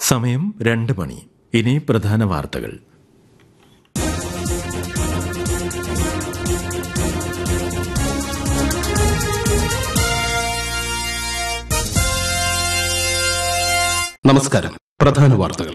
സമയം 2 മണി. ഇനി പ്രധാന വാർത്തകൾ. നമസ്കാരം. പ്രധാന വാർത്തകൾ.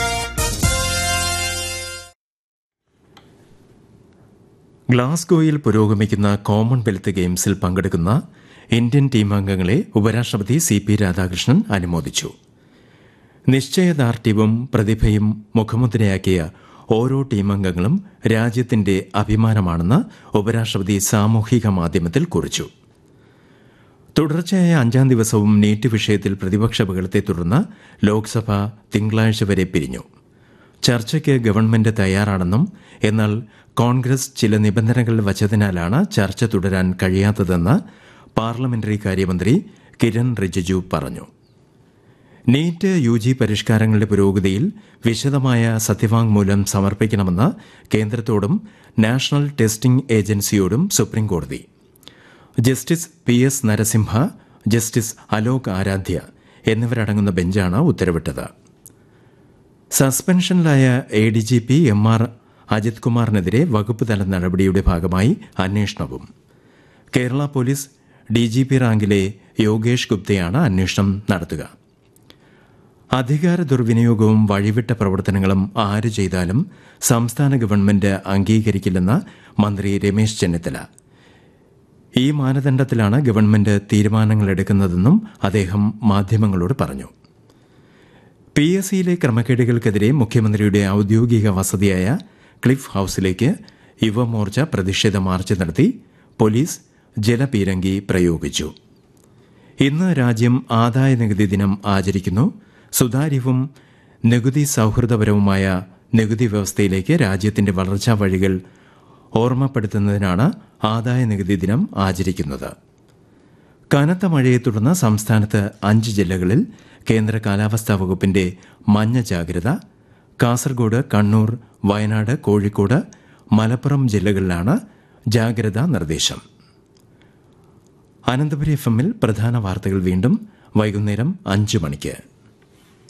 ഗ്ലാസ്ഗോയിൽ പുരോഗമിക്കുന്ന കോമൺവെൽത്ത് ഗെയിംസിൽ പങ്കെടുക്കുന്ന ഇന്ത്യൻ ടീമംഗങ്ങളെ ഉപരാഷ്ട്രപതി CP രാധാകൃഷ്ണൻ അനുമോദിച്ചു. നിശ്ചയദാർഢ്യവും പ്രതിഭയും മുഖമുദ്രയാക്കിയ ഓരോ ടീമംഗങ്ങളും രാജ്യത്തിന്റെ അഭിമാനമാണെന്ന് ഉപരാഷ്ട്രപതി സാമൂഹിക മാധ്യമത്തിൽ കുറിച്ചു. തുടർച്ചയായ 5-ാം ദിവസവും നീറ്റ് വിഷയത്തിൽ പ്രതിപക്ഷ ബഹളത്തെ തുടർന്ന് ലോക്സഭ തിങ്കളാഴ്ച വരെ പിരിഞ്ഞു. ചർച്ചയ്ക്ക് ഗവൺമെന്റ് തയ്യാറാണെന്നും എന്നാൽ കോൺഗ്രസ് ചില നിബന്ധനകൾ വച്ചതിനാലാണ് ചർച്ച തുടരാൻ കഴിയാത്തതെന്ന് പാർലമെന്ററി കാര്യമന്ത്രി കിരൺ റിജിജു പറഞ്ഞു. നീറ്റ് UG പരിഷ്കാരങ്ങളുടെ പുരോഗതിയിൽ വിശദമായ സത്യവാങ്മൂലം സമർപ്പിക്കണമെന്ന് കേന്ദ്രത്തോടും നാഷണൽ ടെസ്റ്റിംഗ് ഏജൻസിയോടും സുപ്രീംകോടതി. Justice PS Narasimha, justice Alok Aaradhya എന്നിവരടങ്ങുന്ന ബെഞ്ചാണ് ഉത്തരവിട്ടത്. സസ്പെൻഷനിലായ ADGP MR അജിത് കുമാറിനെതിരെ വകുപ്പ് തല നടപടിയുടെ ഭാഗമായി അന്വേഷണവും. കേരള പോലീസ് DGP റാങ്കിലെ യോഗേഷ് ഗുപ്തയാണ് അന്വേഷണം നടത്തുക. അധികാര ദുർവിനിയോഗവും വഴിവിട്ട പ്രവർത്തനങ്ങളും ആര് ചെയ്താലും സംസ്ഥാന ഗവൺമെന്റ് അംഗീകരിക്കില്ലെന്ന് മന്ത്രി രമേശ് ചെന്നിത്തല. ഈ മാനദണ്ഡത്തിലാണ് ഗവൺമെന്റ് തീരുമാനങ്ങളെടുക്കുന്നതെന്നും അദ്ദേഹം മാധ്യമങ്ങളോട് പറഞ്ഞു. PSCയിലെ ക്രമക്കേടുകൾക്കെതിരെ മുഖ്യമന്ത്രിയുടെ ഔദ്യോഗിക വസതിയായ ക്ലിഫ് ഹൌസിലേക്ക് യുവമോർച്ച പ്രതിഷേധ മാർച്ച് നടത്തി. പോലീസ് ജലപീരങ്കി പ്രയോഗിച്ചു. ഇന്ന് രാജ്യം ആദായ നികുതി ദിനം ആചരിക്കുന്നു. സുതാര്യവും നികുതി സൌഹൃദപരവുമായ നികുതി വ്യവസ്ഥയിലേക്ക് രാജ്യത്തിന്റെ വളർച്ചാ വഴികൾ ഓർമ്മപ്പെടുത്തുന്നതിനാണ് ആദായ നികുതി ദിനം ആചരിക്കുന്നത്. കനത്ത മഴയെ തുടർന്ന് സംസ്ഥാനത്ത് 5 ജില്ലകളിൽ കേന്ദ്ര കാലാവസ്ഥാ വകുപ്പിന്റെ മഞ്ഞ ജാഗ്രത. കാസർഗോഡ്, കണ്ണൂർ, വയനാട്, കോഴിക്കോട്, മലപ്പുറം ജില്ലകളിലാണ് ജാഗ്രതാ നിർദ്ദേശം. അനന്തപുരി FM-ൽ പ്രധാന വാർത്തകൾ വീണ്ടും വൈകുന്നേരം 5 മണിക്ക്.